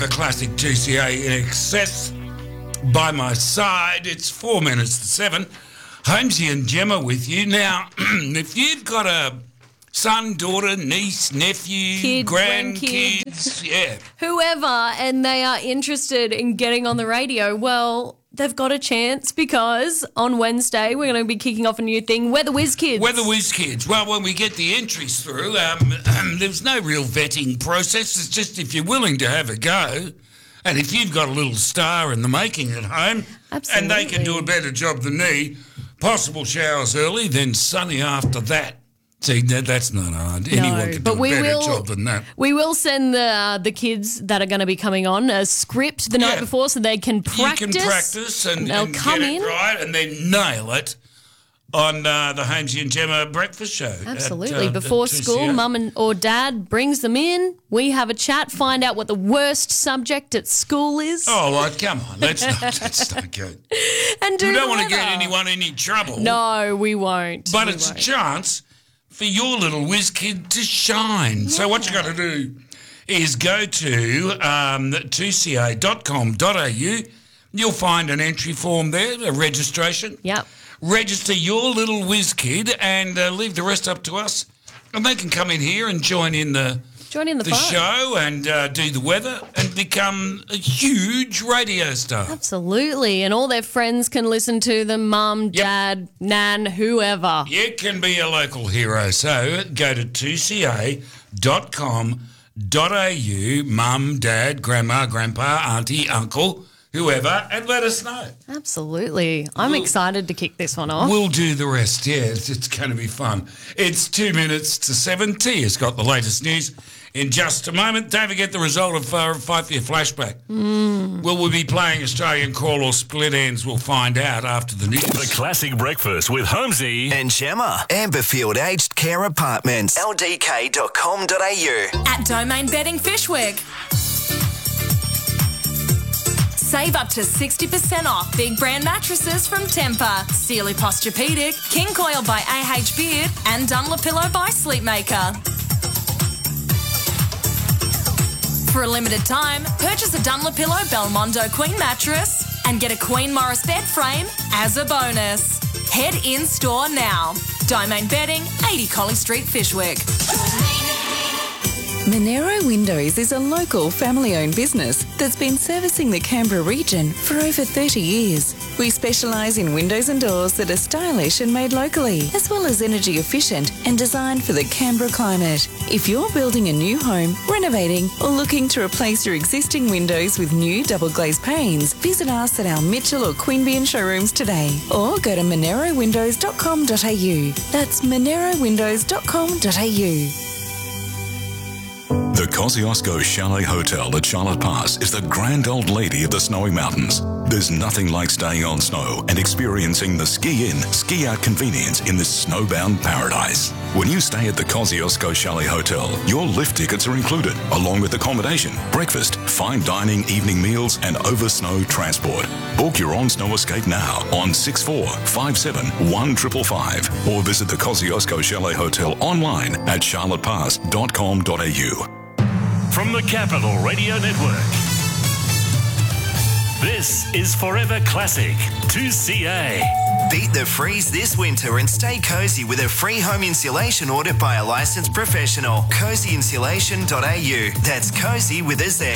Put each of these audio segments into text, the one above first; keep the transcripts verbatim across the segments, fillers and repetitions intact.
Forever Classic two C A in excess. By my side, it's four minutes to seven. Holmesy and Gemma with you. Now, if you've got a son, daughter, niece, nephew, Kid, grandkids, yeah. whoever, and they are interested in getting on the radio, well, they've got a chance because on Wednesday we're going to be kicking off a new thing, Weather Whiz Kids. Weather Whiz Kids. Well, when we get the entries through, um, there's no real vetting process. It's just if you're willing to have a go, and if you've got a little star in the making at home, Absolutely. and they can do a better job than me, possible showers early, then sunny after that. See, that, that's not hard. No, Anyone can but do a we better will, job than that. We will send the uh, the kids that are going to be coming on a script the night Yeah. before so they can practice. You can practice and, They'll and come get in. it right and then nail it on uh, the Holmesy and Gemma breakfast show. Absolutely. At, uh, Before at two C A. school, mum and or dad brings them in. We have a chat, find out what the worst subject at school is. Oh, well, come on. Let's not, let's not go. and do We the don't want to get weather. anyone in any trouble. No, we won't. But We it's won't. a chance for your little whiz kid to shine. So what you got to do is go to um, two c a dot com dot a u. You'll find an entry form there, a registration. Yep. Register your little whiz kid and uh, leave the rest up to us. And they can come in here and join in the, Join in the, the fun. show and uh, do the weather and become a huge radio star. Absolutely. And all their friends can listen to them, mum, dad, nan, whoever. You can be a local hero. So go to two c a dot com dot a u, mum, dad, grandma, grandpa, auntie, uncle, whoever, and let us know. Absolutely. I'm We'll- excited to kick this one off. We'll do the rest, yeah. It's, it's going to be fun. It's two minutes to seven. T has got the latest news in just a moment. Don't forget the result of uh, five-year flashback. Mm. Will we be playing Australian Call or Split Ends? We'll find out after the news. The Classic Breakfast with Holmesy and Gemma. Amberfield Aged Care Apartments. L D K dot com dot a u. At Domain Bedding Fishwick. Save up to sixty percent off big brand mattresses from Tempur, Sealy Posturepedic, King Coil by A H Beard, and Dunlopillow by Sleepmaker. For a limited time, purchase a Dunlopillow Belmondo Queen mattress and get a Queen Morris bed frame as a bonus. Head in store now. Domain Bedding, eighty Collie Street, Fishwick. Monero Windows is a local family-owned business that's been servicing the Canberra region for over thirty years. We specialise in windows and doors that are stylish and made locally, as well as energy efficient and designed for the Canberra climate. If you're building a new home, renovating, or looking to replace your existing windows with new double-glazed panes, visit us at our Mitchell or Queanbeyan showrooms today, or go to monero windows dot com dot a u. That's monero windows dot com dot a u. The Kosciuszko Chalet Hotel at Charlotte Pass is the grand old lady of the snowy mountains. There's nothing like staying on snow and experiencing the ski-in, ski-out convenience in this snowbound paradise. When you stay at the Kosciuszko Chalet Hotel, your lift tickets are included, along with accommodation, breakfast, fine dining, evening meals, and over-snow transport. Book your own snow escape now on six four five seven one five five five or visit the Kosciuszko Chalet Hotel online at charlotte pass dot com dot a u. from the Capital Radio Network. This is Forever Classic two C A. Beat the freeze this winter and stay cozy with a free home insulation order by a licensed professional. cozy insulation dot a u. That's cozy with a Z.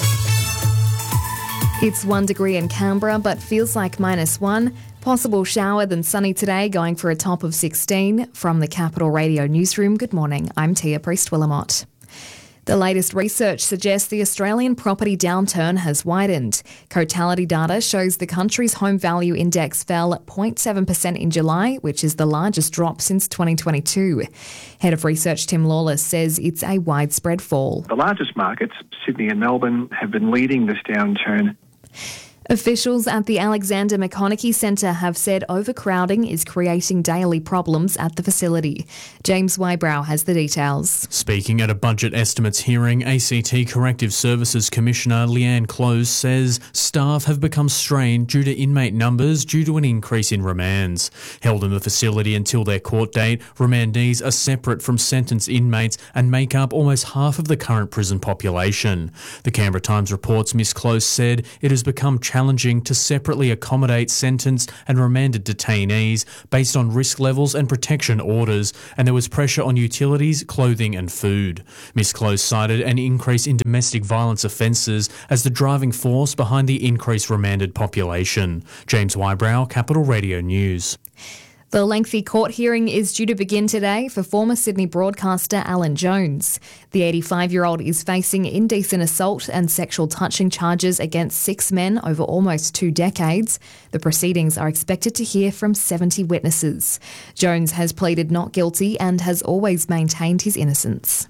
It's one degree in Canberra, but feels like minus one. Possible shower, then sunny today, going for a top of sixteen. From the Capital Radio Newsroom, good morning. I'm Tia Priest-Willamott. The latest research suggests the Australian property downturn has widened. Cotality data shows the country's home value index fell zero point seven percent in July, which is the largest drop since twenty twenty-two. Head of Research Tim Lawless says it's a widespread fall. The largest markets, Sydney and Melbourne, have been leading this downturn. Officials at the Alexander McConaughey Centre have said overcrowding is creating daily problems at the facility. James Wybrow has the details. Speaking at a budget estimates hearing, A C T Corrective Services Commissioner Leanne Close says staff have become strained due to inmate numbers due to an increase in remands. Held in the facility until their court date, remandees are separate from sentenced inmates and make up almost half of the current prison population. The Canberra Times reports Miss Close said it has become challenging to separately accommodate sentenced and remanded detainees based on risk levels and protection orders, and there was pressure on utilities, clothing and food. Miss Close cited an increase in domestic violence offences as the driving force behind the increased remanded population. James Wybrow, Capital Radio News. The lengthy court hearing is due to begin today for former Sydney broadcaster Alan Jones. The eighty-five-year-old is facing indecent assault and sexual touching charges against six men over almost two decades. The proceedings are expected to hear from seventy witnesses. Jones has pleaded not guilty and has always maintained his innocence.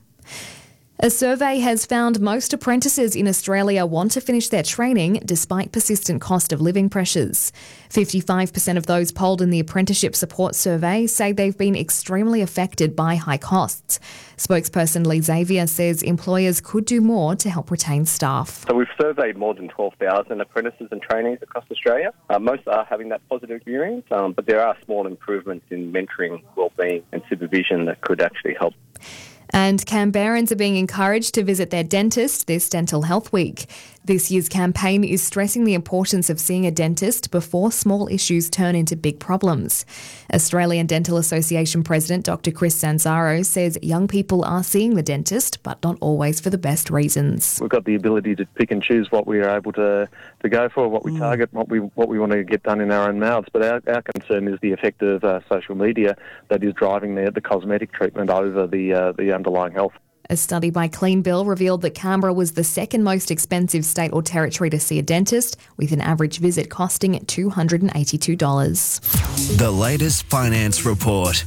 A survey has found most apprentices in Australia want to finish their training despite persistent cost of living pressures. fifty-five percent of those polled in the Apprenticeship Support Survey say they've been extremely affected by high costs. Spokesperson Lee Xavier says employers could do more to help retain staff. So we've surveyed more than twelve thousand apprentices and trainees across Australia. Uh, most are having that positive experience, um, but there are small improvements in mentoring, wellbeing and supervision that could actually help. And Canberrans are being encouraged to visit their dentist this Dental Health Week. This year's campaign is stressing the importance of seeing a dentist before small issues turn into big problems. Australian Dental Association President Doctor Chris Sanzaro says young people are seeing the dentist, but not always for the best reasons. We've got the ability to pick and choose what we are able to, to go for, what we mm. target, what we what we want to get done in our own mouths. But our, our concern is the effect of uh, social media that is driving the, the cosmetic treatment over the uh, the underlying health. A study by Clean Bill revealed that Canberra was the second most expensive state or territory to see a dentist, with an average visit costing two hundred eighty-two dollars. The latest finance report.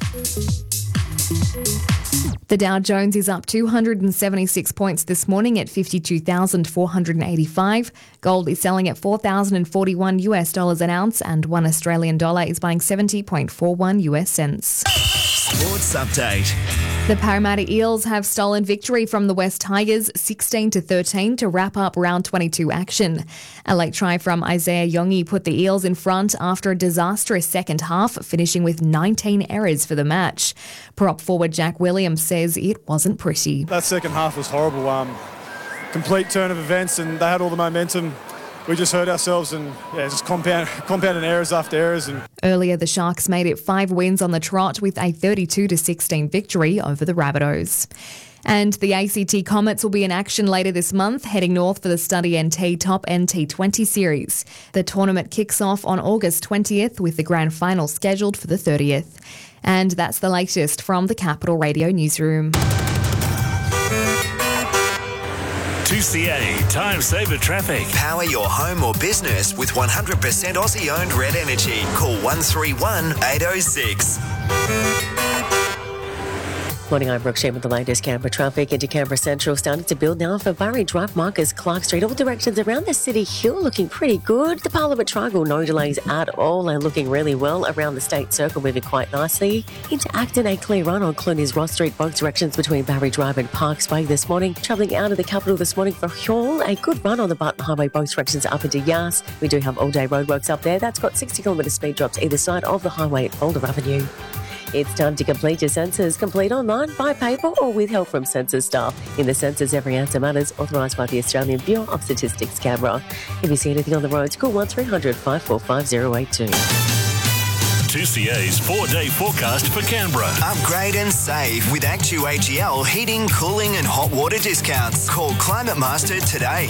The Dow Jones is up two hundred seventy-six points this morning at fifty-two thousand four hundred eighty-five. Gold is selling at four thousand forty-one US dollars an ounce, and one Australian dollar is buying seventy point four one US cents. Sports update. The Parramatta Eels have stolen victory from the West Tigers sixteen to thirteen to wrap up round twenty-two action. A late try from Isaiah Yongi put the Eels in front after a disastrous second half, finishing with nineteen errors for the match. Prop forward Jack Williams says it wasn't pretty. That second half was horrible. Um, complete turn of events, and they had all the momentum. We just hurt ourselves and yeah, just compound, compounding errors after errors. And Earlier, the Sharks made it five wins on the trot with a thirty-two to sixteen victory over the Rabbitohs. And the A C T Comets will be in action later this month, heading north for the Study N T Top N T twenty series. The tournament kicks off on August twentieth with the grand final scheduled for the thirtieth. And that's the latest from the Capital Radio Newsroom. two C A Time Saver Traffic. Power your home or business with one hundred percent Aussie-owned Red Energy. Call one three one, eight oh six. Morning, I'm Brooke Sheen with the latest Canberra traffic. Into Canberra Central, starting to build now for Barry Drive, Marcus, Clark Street, all directions around the City Hill, looking pretty good. The Parliament Triangle, no delays at all and looking really well. Around the State Circle, moving quite nicely. Into Acton, a clear run on Clooney's Ross Street, both directions between Barry Drive and Parks Way this morning. Travelling out of the capital this morning for Hall, a good run on the Barton Highway, both directions up into Yass. We do have all-day roadworks up there. That's got sixty kilometre speed drops either side of the highway at Boulder Avenue. It's time to complete your census. Complete online, by paper or with help from census staff. In the census, every answer matters. Authorised by the Australian Bureau of Statistics, Canberra. If you see anything on the roads, call one three hundred, five four five, oh eight two. two C A's four-day forecast for Canberra. Upgrade and save with Actu A G L heating, cooling and hot water discounts. Call Climate Master today.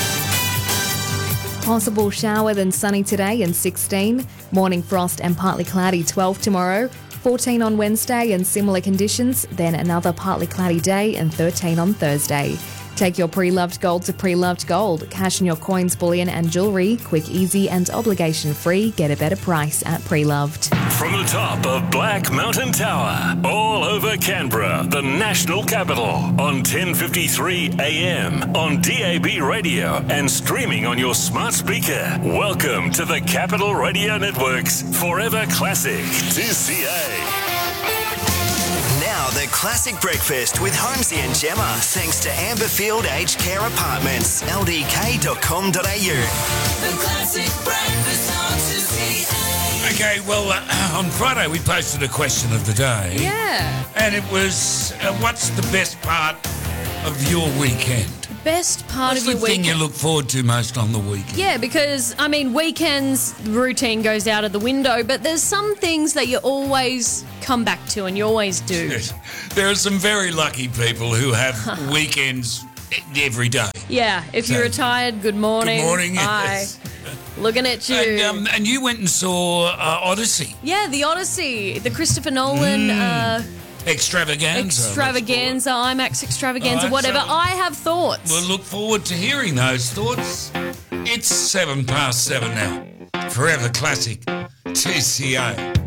Possible shower, then sunny today and sixteen. Morning frost and partly cloudy, twelve tomorrow. fourteen on Wednesday and similar conditions, then another partly cloudy day and thirteen on Thursday. Take your pre-loved gold to pre-loved gold. Cash in your coins, bullion and jewellery. Quick, easy and obligation-free. Get a better price at Pre-Loved. From the top of Black Mountain Tower, all over Canberra, the national capital, on ten fifty-three A M, on D A B radio and streaming on your smart speaker. Welcome to the Capital Radio Network's Forever Classic two C A. Now the Classic Breakfast with Holmesy and Gemma, thanks to Amberfield Aged Care Apartments, L D K dot com dot a u. The Classic Breakfast on two C A. Okay, well, uh, on Friday we posted a question of the day. Yeah. And it was, uh, what's the best part of your weekend? Best part What's of your the thing weekend? you look forward to most on the weekend? Yeah, because, I mean, weekends, the routine goes out of the window, but there's some things that you always come back to and you always do. Yes. There are some very lucky people who have weekends every day. Yeah, if So- you're retired, good morning. Good morning. Hi. Yes. Looking at you. And, um, and you went and saw uh, Odyssey. Yeah, the Odyssey, the Christopher Nolan uh, Extravaganza. extravaganza, IMAX extravaganza, Alright, whatever. so- I have thoughts. We'll look forward to hearing those thoughts. It's seven past seven now. Forever Classic two C A.